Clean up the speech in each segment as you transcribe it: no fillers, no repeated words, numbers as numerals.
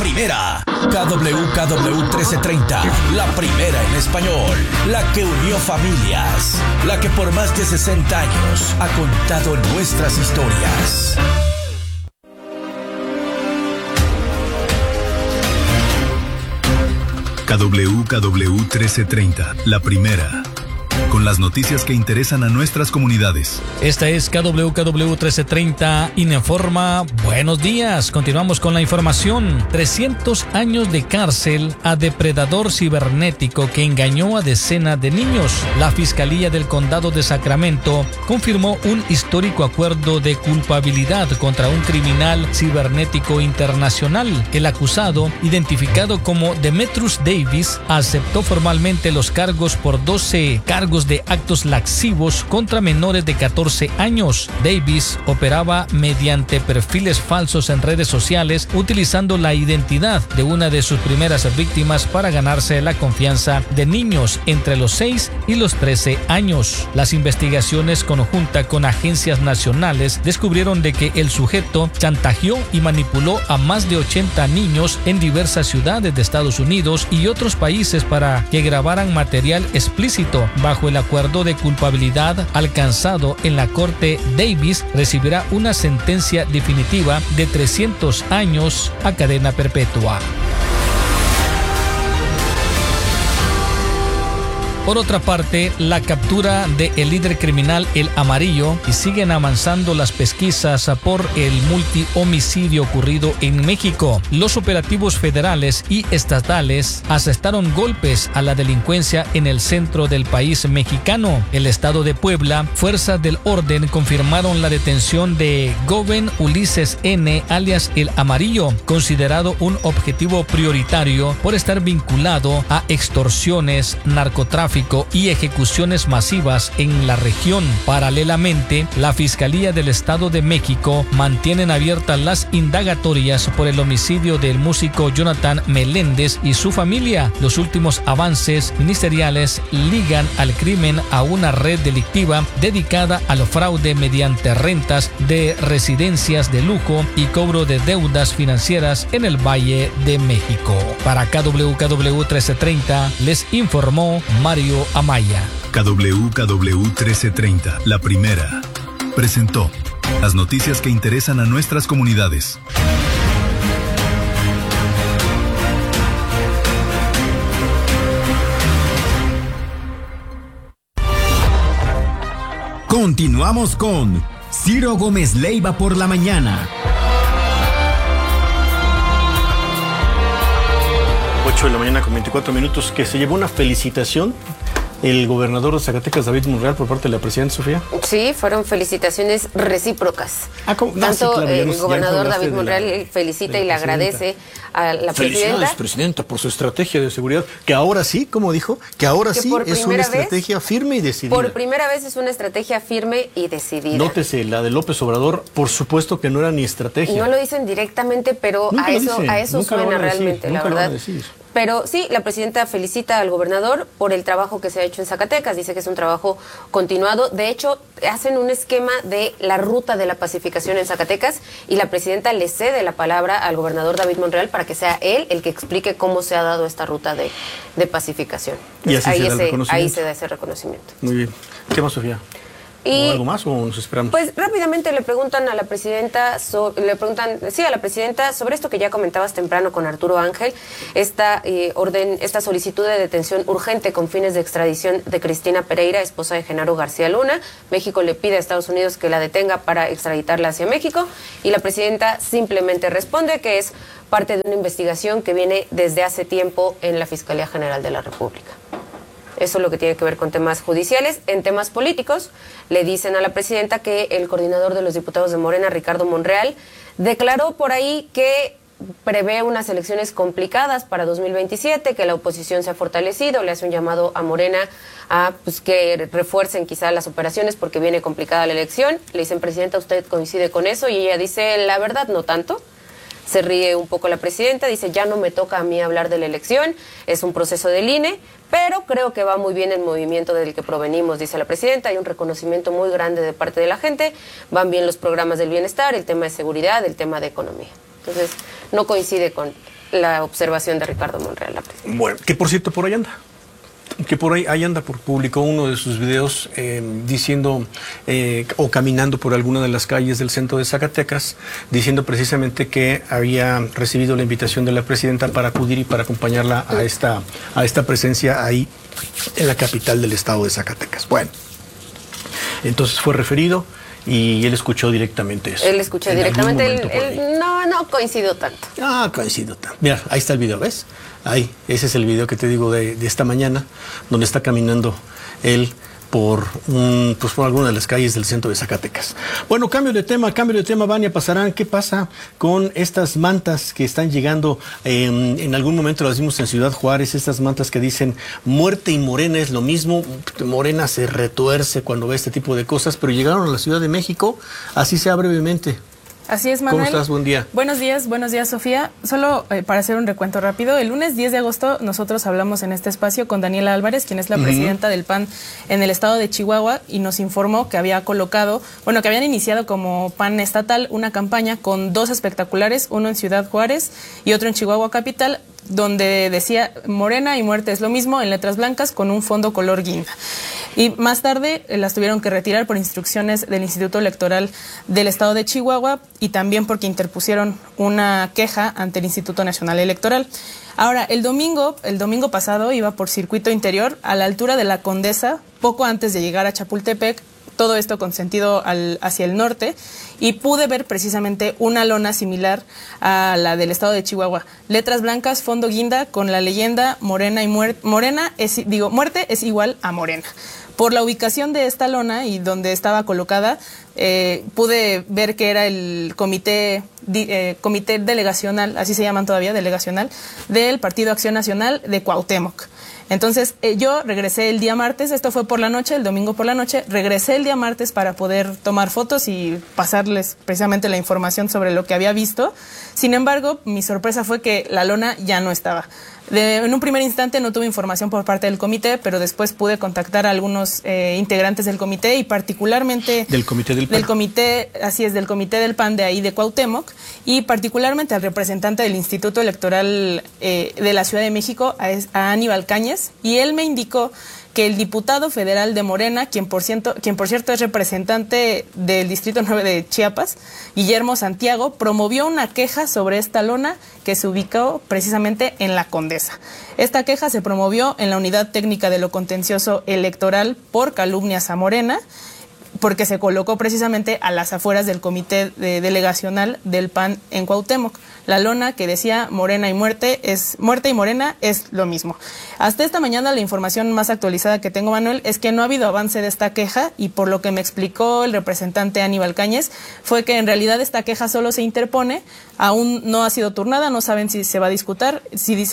primera. KWKW 1330, la primera en español, la que unió familias, la que por más de 60 años ha contado nuestras historias. KWKW 1330, la primera, con las noticias que interesan a nuestras comunidades. Esta es KWKW 1330 Informa. Buenos días, continuamos con la información. 300 años de cárcel a depredador cibernético que engañó a decenas de niños. La Fiscalía del Condado de Sacramento confirmó un histórico acuerdo de culpabilidad contra un criminal cibernético internacional. El acusado, identificado como Demetrius Davis, aceptó formalmente los cargos por 12 cargos de actos lascivos contra menores de 14 años. Davis operaba mediante perfiles falsos en redes sociales, utilizando la identidad de una de sus primeras víctimas para ganarse la confianza de niños entre los 6 y los 13 años. Las investigaciones conjuntas con agencias nacionales descubrieron de que el sujeto chantajeó y manipuló a más de 80 niños en diversas ciudades de Estados Unidos y otros países para que grabaran material explícito. Bajo el acuerdo de culpabilidad alcanzado en la corte, Davis recibirá una sentencia definitiva de 300 años a cadena perpetua. Por otra parte, la captura del líder criminal El Amarillo, y siguen avanzando las pesquisas por el multihomicidio ocurrido en México. Los operativos federales y estatales asestaron golpes a la delincuencia en el centro del país mexicano. El estado de Puebla, fuerzas del orden confirmaron la detención de Goven Ulises N., alias El Amarillo, considerado un objetivo prioritario por estar vinculado a extorsiones, narcotráfico y ejecuciones masivas en la región. Paralelamente, la Fiscalía del Estado de México mantienen abiertas las indagatorias por el homicidio del músico Jonathan Meléndez y su familia. Los últimos avances ministeriales ligan al crimen a una red delictiva dedicada al fraude mediante rentas de residencias de lujo y cobro de deudas financieras en el Valle de México. Para KWKW 1330 les informó Mario Amaya. KWKW 1330, la primera, presentó las noticias que interesan a nuestras comunidades. Continuamos con Ciro Gómez Leiva por la mañana. 8 de la mañana con 24 minutos, que se llevó una felicitación el gobernador de Zacatecas, David Monreal, por parte de la presidenta Sofía. Sí, fueron felicitaciones recíprocas. ¿Cómo? Tanto sí, claro, el gobernador David Monreal felicita y le agradece a la Felicidades, presidenta, por su estrategia de seguridad, que ahora sí, como dijo, que ahora sí es una estrategia firme y decidida. Por primera vez es una estrategia firme y decidida. Nótese, la de López Obrador, por supuesto que no era ni estrategia. No lo dicen directamente, pero a eso suena realmente, la verdad. Pero sí, la presidenta felicita al gobernador por el trabajo que se ha hecho en Zacatecas. Dice que es un trabajo continuado. De hecho, hacen un esquema de la ruta de la pacificación en Zacatecas y la presidenta le cede la palabra al gobernador David Monreal para que sea él el que explique cómo se ha dado esta ruta de pacificación. Entonces, y ahí se da ese reconocimiento. Muy bien. ¿Qué más, Sofía? ¿O algo más o nos esperamos? Pues rápidamente le preguntan a la presidenta, a la presidenta sobre esto que ya comentabas temprano con Arturo Ángel, esta solicitud de detención urgente con fines de extradición de Cristina Pereira, esposa de Genaro García Luna. México le pide a Estados Unidos que la detenga para extraditarla hacia México y la presidenta simplemente responde que es parte de una investigación que viene desde hace tiempo en la Fiscalía General de la República. Eso es lo que tiene que ver con temas judiciales. En temas políticos, le dicen a la presidenta que el coordinador de los diputados de Morena, Ricardo Monreal, declaró por ahí que prevé unas elecciones complicadas para 2027, que la oposición se ha fortalecido, le hace un llamado a Morena a que refuercen quizá las operaciones porque viene complicada la elección. Le dicen, presidenta, ¿usted coincide con eso? Y ella dice, la verdad, no tanto. Se ríe un poco la presidenta, dice, ya no me toca a mí hablar de la elección, es un proceso del INE, pero creo que va muy bien el movimiento del que provenimos, dice la presidenta, hay un reconocimiento muy grande de parte de la gente, van bien los programas del bienestar, el tema de seguridad, el tema de economía. Entonces, no coincide con la observación de Ricardo Monreal. Bueno, que por cierto, por ahí anda. Que por ahí anda, publicó uno de sus videos diciendo, o caminando por alguna de las calles del centro de Zacatecas, diciendo precisamente que había recibido la invitación de la presidenta para acudir y para acompañarla a esta presencia ahí en la capital del estado de Zacatecas. Bueno, entonces fue referido y él escuchó directamente eso. Él escuchó directamente, no coincidió tanto. No coincidió tanto. Mira, ahí está el video, ¿ves? Ahí, ese es el video que te digo de esta mañana, donde está caminando él por alguna de las calles del centro de Zacatecas. Bueno, cambio de tema, Vania Pasarán. ¿Qué pasa con estas mantas que están llegando? En algún momento las vimos en Ciudad Juárez, estas mantas que dicen muerte y Morena es lo mismo. Morena se retuerce cuando ve este tipo de cosas, pero llegaron a la Ciudad de México, así sea brevemente. Así es, Manuel. ¿Cómo estás? Buen día. Buenos días, Sofía. Solo para hacer un recuento rápido, el lunes 10 de agosto nosotros hablamos en este espacio con Daniela Álvarez, quien es la presidenta del PAN en el estado de Chihuahua, y nos informó que habían iniciado como PAN estatal una campaña con 2 espectaculares, uno en Ciudad Juárez y otro en Chihuahua capital, donde decía Morena y muerte es lo mismo, en letras blancas con un fondo color guinda. Y más tarde las tuvieron que retirar por instrucciones del Instituto Electoral del Estado de Chihuahua y también porque interpusieron una queja ante el Instituto Nacional Electoral. Ahora, el domingo pasado iba por circuito interior a la altura de la Condesa, poco antes de llegar a Chapultepec, todo esto con sentido hacia el norte, y pude ver precisamente una lona similar a la del estado de Chihuahua. Letras blancas, fondo guinda, con la leyenda muerte es igual a Morena. Por la ubicación de esta lona y donde estaba colocada, pude ver que era el comité delegacional, así se llaman todavía, delegacional, del Partido Acción Nacional de Cuauhtémoc. Entonces, yo regresé el día martes, esto fue por la noche, el domingo por la noche, regresé el día martes para poder tomar fotos y pasarles precisamente la información sobre lo que había visto. Sin embargo, mi sorpresa fue que la lona ya no estaba. En un primer instante no tuve información por parte del comité, pero después pude contactar a algunos integrantes del comité y particularmente... ¿Del comité del PAN? Del comité del PAN de ahí de Cuauhtémoc, y particularmente al representante del Instituto Electoral de la Ciudad de México, a Aníbal Cáñez, y él me indicó que el diputado federal de Morena, quien por cierto es representante del Distrito 9 de Chiapas, Guillermo Santiago, promovió una queja sobre esta lona que se ubicó precisamente en la Condesa. Esta queja se promovió en la Unidad Técnica de lo Contencioso Electoral por calumnias a Morena, porque se colocó precisamente a las afueras del comité delegacional del PAN en Cuauhtémoc. La lona que decía muerte y Morena es lo mismo. Hasta esta mañana la información más actualizada que tengo, Manuel, es que no ha habido avance de esta queja, y por lo que me explicó el representante Aníbal Cáñez, fue que en realidad esta queja solo se interpone, aún no ha sido turnada, no saben si se va a discutir,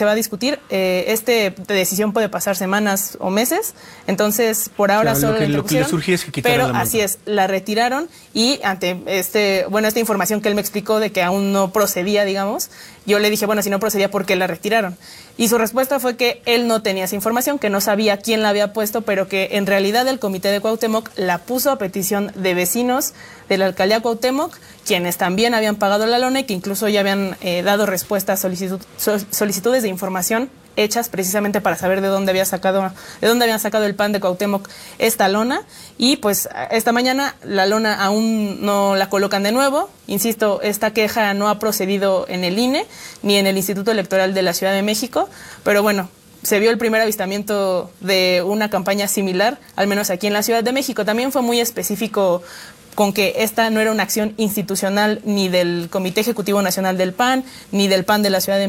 esta decisión puede pasar semanas o meses, entonces por ahora solo la interpusieron, lo que le surgía es que quitaran la manta. Así es, la retiraron, y ante esta información que él me explicó de que aún no procedía, digamos, yo le dije, bueno, si no procedía, ¿por qué la retiraron? Y su respuesta fue que él no tenía esa información, que no sabía quién la había puesto, pero que en realidad el comité de Cuauhtémoc la puso a petición de vecinos de la alcaldía Cuauhtémoc, quienes también habían pagado la lona y que incluso ya habían dado respuesta a solicitudes de información hechas precisamente para saber de dónde habían sacado el PAN de Cuauhtémoc esta lona. Y pues esta mañana la lona aún no la colocan de nuevo. Insisto, esta queja no ha procedido en el INE ni en el Instituto Electoral de la Ciudad de México, pero bueno, se vio el primer avistamiento de una campaña similar, al menos aquí en la Ciudad de México. También fue muy específico con que esta no era una acción institucional ni del Comité Ejecutivo Nacional del PAN, ni del PAN de la Ciudad de México,